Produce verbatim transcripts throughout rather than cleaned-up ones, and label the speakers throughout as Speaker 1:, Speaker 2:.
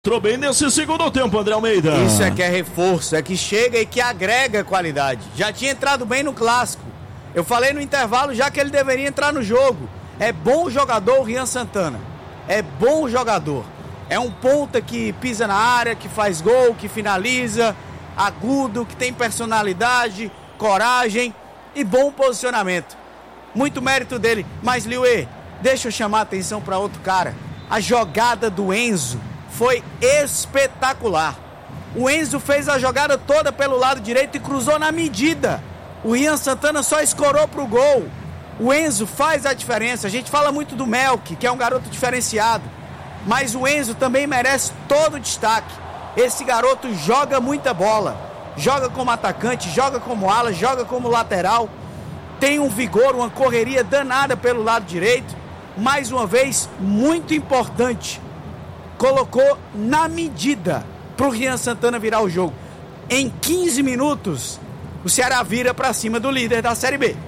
Speaker 1: Entrou bem nesse segundo tempo, André Almeida.
Speaker 2: Isso é que é reforço, é que chega e que agrega qualidade. Já tinha entrado bem no clássico. Eu falei no intervalo já que ele deveria entrar no jogo. É bom jogador o Rian Santana. É bom jogador. É um ponta que pisa na área, que faz gol, que finaliza, agudo, que tem personalidade, coragem e bom posicionamento. Muito mérito dele. Mas, Liuê, deixa eu chamar a atenção para outro cara. A jogada do Enzo foi espetacular. O Enzo fez a jogada toda pelo lado direito e cruzou na medida. O Rian Santana só escorou pro gol. O Enzo faz a diferença. A gente fala muito do Melk, que é um garoto diferenciado, mas o Enzo também merece todo o destaque. Esse garoto joga muita bola. Joga como atacante, joga como ala, joga como lateral. Tem um vigor, uma correria danada pelo lado direito. Mais uma vez, muito importante. Colocou na medida para o Rian Santana virar o jogo. Em quinze minutos, o Ceará vira para cima do líder da Série B.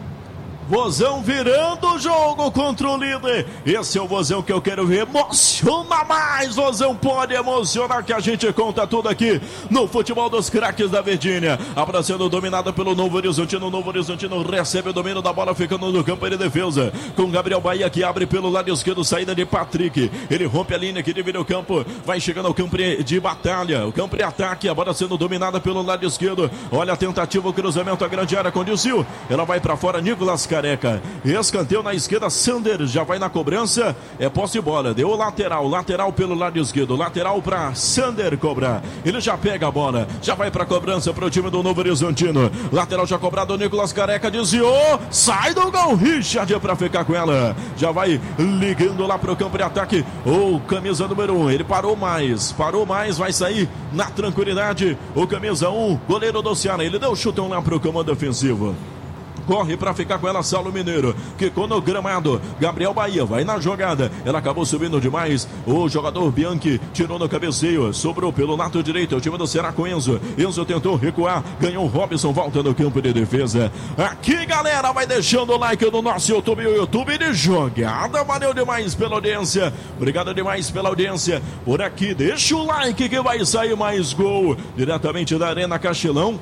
Speaker 1: Vozão virando o jogo contra o líder. Esse é o Vozão que eu quero ver. Emociona mais, Vozão. Pode emocionar que a gente conta tudo aqui no futebol dos craques da Verdinha. A bola sendo dominada pelo Novo Horizontino. O Novo Horizontino recebe o domínio da bola, ficando no campo de defesa. Com Gabriel Bahia que abre pelo lado esquerdo, saída de Patrick. Ele rompe a linha que divide o campo. Vai chegando ao campo de batalha. O campo de ataque. A bola sendo dominada pelo lado esquerdo. Olha a tentativa, o cruzamento, a grande área conduziu. Ela vai para fora, Nicolas Careca. Escanteio na esquerda, Sander já vai na cobrança, é posse de bola, deu o lateral, lateral pelo lado esquerdo, lateral para Sander cobrar, ele já pega a bola, já vai para cobrança para o time do Novo Horizontino, lateral já cobrado, Nicolas Careca desviou, sai do gol, Richard para ficar com ela, já vai ligando lá para o campo de ataque, o camisa número um, ele parou mais, parou mais, vai sair na tranquilidade, o camisa um, goleiro do Ceará, ele deu chutão lá para o comando ofensivo. Corre para ficar com ela, Saulo Mineiro. Quicou no gramado. Gabriel Bahia vai na jogada. Ela acabou subindo demais. O jogador Bianchi tirou no cabeceio. Sobrou pelo lado direito. O time do Ceará com Enzo. Enzo tentou recuar. Ganhou o Robson. Volta no campo de defesa. Aqui, galera, vai deixando o like no nosso YouTube. O YouTube de jogada. Valeu demais pela audiência. Obrigado demais pela audiência. Por aqui, deixa o like que vai sair mais gol. Diretamente da Arena Castelão.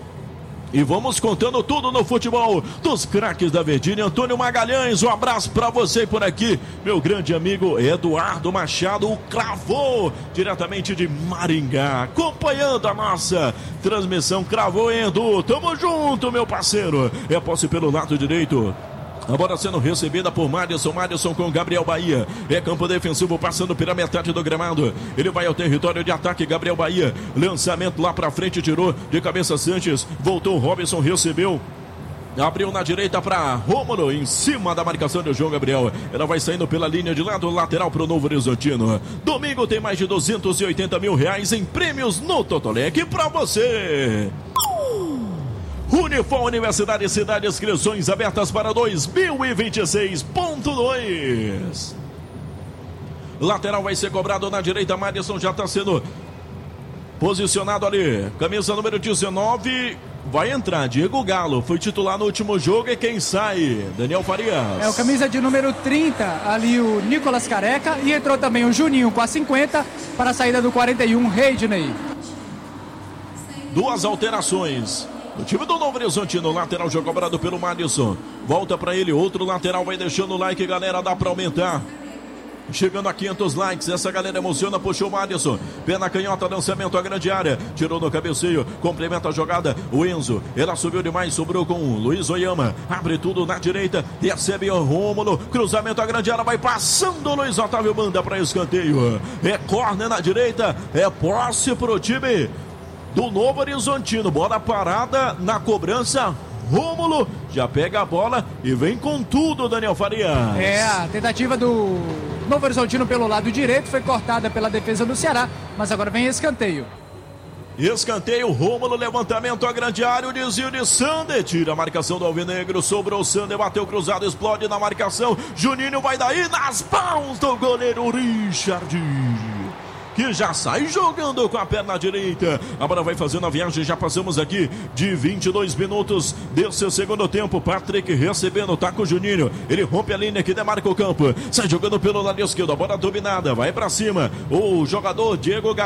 Speaker 1: E vamos contando tudo no futebol dos craques da Verdinha. Antônio Magalhães, um abraço pra você por aqui. Meu grande amigo Eduardo Machado, o cravou diretamente de Maringá, acompanhando a nossa transmissão. Cravou, Edu, tamo junto, meu parceiro. É posse pelo lado direito. A bola sendo recebida por Madison, Madison com Gabriel Bahia. É campo defensivo passando pela metade do gramado. Ele vai ao território de ataque, Gabriel Bahia. Lançamento lá pra frente, tirou de cabeça Sanches. Voltou, Robson recebeu. Abriu na direita para Rômulo, em cima da marcação do João Gabriel. Ela vai saindo pela linha de lado, lateral para o Novo Horizontino. Domingo tem mais de duzentos e oitenta mil reais em prêmios no Totolec para você. Unifor Universidade Cidade, inscrições abertas para dois mil e vinte e seis ponto dois. Lateral vai ser cobrado na direita, Madison já está sendo posicionado ali. Camisa número dezenove, vai entrar Diego Galo, foi titular no último jogo e quem sai? Daniel Farias.
Speaker 3: É o camisa de número trinta, ali o Nicolas Careca, e entrou também o Juninho com a cinquenta para a saída do quarenta e um, Reidney.
Speaker 1: Duas alterações. O time do Novo Horizontino, lateral já cobrado pelo Madison. Volta para ele, outro lateral, vai deixando o like, galera, dá para aumentar. Chegando a quinhentos likes, essa galera emociona, puxou o Madison. Pé na canhota, lançamento à grande área. Tirou no cabeceio, complementa a jogada. O Enzo, ela subiu demais, sobrou com o Luiz Oyama. Abre tudo na direita, recebe o Rômulo. Cruzamento à grande área, vai passando o Luiz Otávio, manda para escanteio. É córner na direita, é posse pro time do Novo Horizontino. Bola parada na cobrança. Rômulo já pega a bola e vem com tudo, Daniel Farias.
Speaker 3: É, a tentativa do Novo Horizontino pelo lado direito foi cortada pela defesa do Ceará, mas agora vem escanteio.
Speaker 1: Escanteio, Rômulo, levantamento à grande área, o desvio de Sander, tira a marcação do Alvinegro, sobrou o Sander, bateu cruzado, explode na marcação, Juninho vai daí nas mãos do goleiro Richard. que já sai jogando com a perna direita. A bola vai fazendo a viagem, já passamos aqui de vinte e dois minutos desse segundo tempo. Patrick recebendo, tá com o Juninho. Ele rompe a linha que demarca o campo. Sai jogando pelo lado esquerdo, a bola dominada, vai pra cima. O jogador Diego Gabriel